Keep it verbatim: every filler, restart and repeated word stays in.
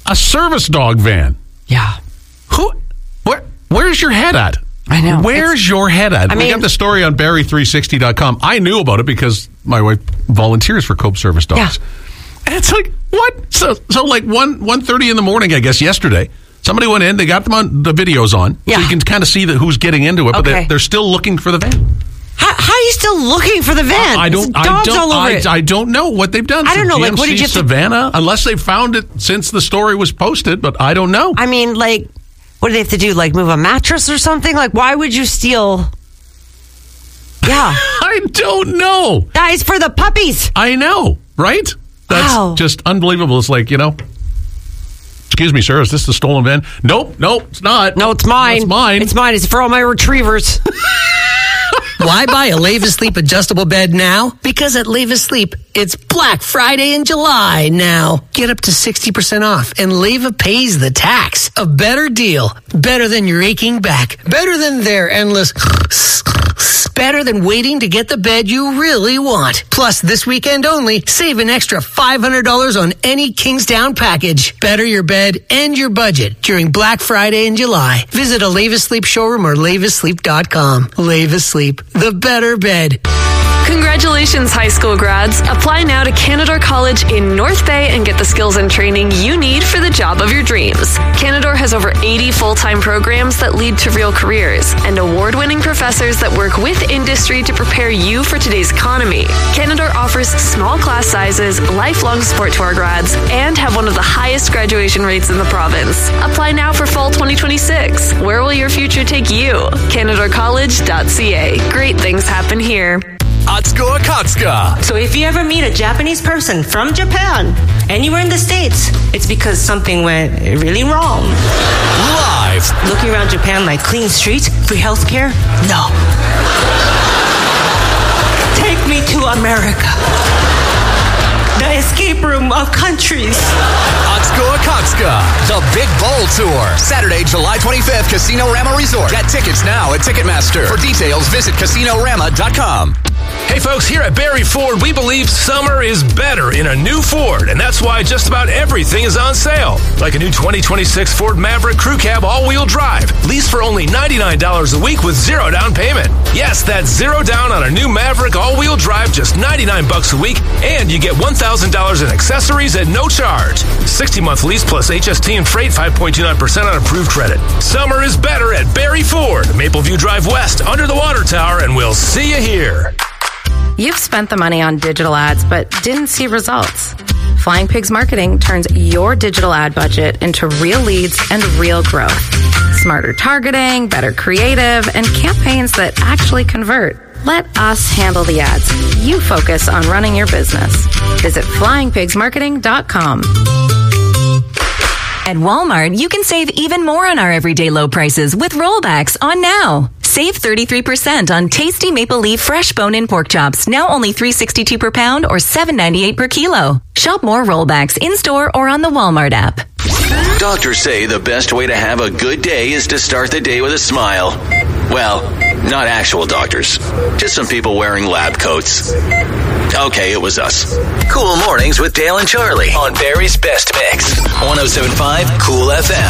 A service dog van. Yeah. Who? Where? Where's your head at? I know. Where's your head at? I we mean, got the story on Barrie three sixty dot com. I knew about it because my wife volunteers for Cope Service Dogs. Yeah. And it's like, what? So, so like one one thirty in the morning, I guess, yesterday, somebody went in, they got them on the videos on, yeah. so you can kind of see the, who's getting into it, but okay. they're, they're still looking for the van. How, how are you still looking for the van? I don't. There's dogs I don't. all over I, it. I don't know what they've done. I don't know. G M C Like, what did you have to- Savannah? Unless they found it since the story was posted, but I don't know. I mean, like, what do they have to do? Like, move a mattress or something? Like, why would you steal? Yeah, I don't know. that is for the puppies. I know, right? That's Wow. just unbelievable. It's like, you know, excuse me, sir, is this the stolen van? Nope, nope, it's not. No, it's mine. It's mine. It's mine. It's for all my retrievers. Why buy a Levis Sleep adjustable bed now? Because at Levis Sleep, it's Black Friday in July now. Get up to sixty percent off and Leva pays the tax. A better deal. Better than your aching back. Better than their endless... Better than waiting to get the bed you really want. Plus, this weekend only, save an extra five hundred dollars on any Kingsdown package. Better your bed and your budget during Black Friday in July. Visit a Levis Sleep showroom or levis sleep dot com. Levis Sleep, the better bed. Congratulations, high school grads. Apply now to Canadore College in North Bay and get the skills and training you need for the job of your dreams. Canadore has over eighty full-time programs that lead to real careers and award-winning professors that work with industry to prepare you for today's economy. Canadore offers small class sizes, lifelong support to our grads, and have one of the highest graduation rates in the province. Apply now for fall twenty twenty-six. Where will your future take you? canadore college dot c a. Great things happen here. Atsuko Akatsuka. So if you ever meet a Japanese person from Japan, anywhere in the States, it's because something went really wrong. Live. Looking around Japan like clean streets, free healthcare? No. Take me to America. The escape room of countries. Atsuko Akatsuka. The Big Bowl Tour. Saturday, July twenty-fifth, Casino Rama Resort. Get tickets now at Ticketmaster. For details, visit casino rama dot com. Hey folks, here at Barrie Ford, we believe summer is better in a new Ford, and that's why just about everything is on sale. Like a new twenty twenty-six Ford Maverick Crew Cab all-wheel drive, leased for only ninety-nine dollars a week with zero down payment. Yes, that's zero down on a new Maverick all-wheel drive, just ninety-nine bucks a week, and you get one thousand dollars in accessories at no charge. sixty-month lease plus H S T and freight, five point two nine percent on approved credit. Summer is better at Barrie Ford, Mapleview Drive West, under the water tower, and we'll see you here. You've spent the money on digital ads but didn't see results. Flying Pigs Marketing turns your digital ad budget into real leads and real growth. Smarter targeting, better creative, and campaigns that actually convert. Let us handle the ads. You focus on running your business. Visit flying pigs marketing dot com. At Walmart, you can save even more on our everyday low prices with rollbacks on now. Save thirty-three percent on tasty maple leaf fresh bone-in pork chops, now only three dollars and sixty-two cents per pound or seven dollars and ninety-eight cents per kilo. Shop more rollbacks in-store or on the Walmart app. Doctors say the best way to have a good day is to start the day with a smile. Well, not actual doctors. Just some people wearing lab coats. Okay, it was us. Cool Mornings with Dale and Charlie on Barrie's Best Mix. one oh seven point five Cool F M.